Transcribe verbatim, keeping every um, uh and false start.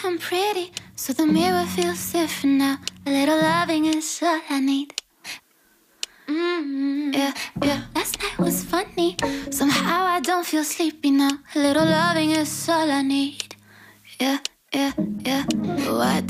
I'm pretty, so the mirror feels different now. A little loving is all I need. Mm-hmm. Yeah, yeah, last night was funny. Somehow I don't feel sleepy now. A little loving is all I need.